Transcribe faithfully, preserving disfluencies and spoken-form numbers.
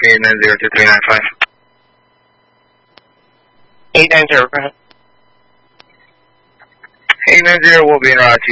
eight nine zero two three nine five. eight nine zero, go ahead. eight nine zero will be in route